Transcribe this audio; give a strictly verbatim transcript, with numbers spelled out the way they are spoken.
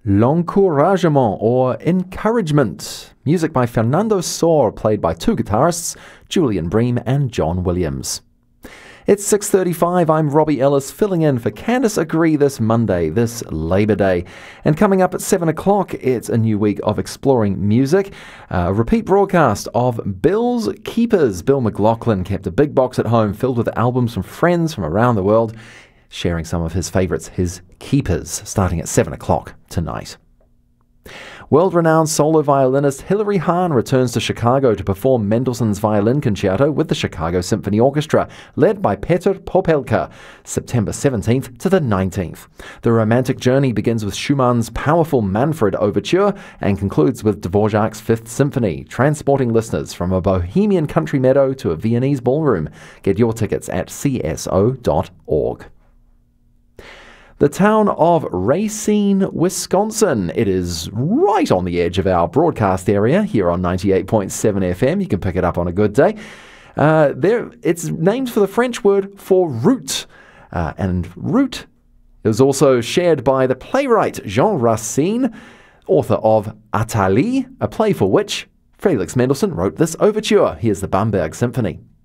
L'Encouragement, or Encouragement. Music by Fernando Sor, played by two guitarists, Julian Bream and John Williams. It's six thirty-five, I'm Robbie Ellis, filling in for Candice Agree this Monday, this Labour Day. And coming up at seven o'clock, it's a new week of exploring music. A repeat broadcast of Bill's Keepers. Bill McLaughlin kept a big box at home filled with albums from friends from around the world, sharing some of his favourites, his Keepers, starting at seven o'clock tonight. World-renowned solo violinist Hilary Hahn returns to Chicago to perform Mendelssohn's Violin Concerto with the Chicago Symphony Orchestra, led by Petr Popelka, September seventeenth to the nineteenth. The romantic journey begins with Schumann's powerful Manfred Overture and concludes with Dvorak's Fifth Symphony, transporting listeners from a bohemian country meadow to a Viennese ballroom. Get your tickets at c s o dot org. The town of Racine, Wisconsin. It is right on the edge of our broadcast area here on ninety-eight point seven F M. You can pick it up on a good day. Uh, there, it's named for the French word for root. Uh, and root is also shared by the playwright Jean Racine, author of Athalie, a play for which Felix Mendelssohn wrote this overture. Here's the Bamberg Symphony.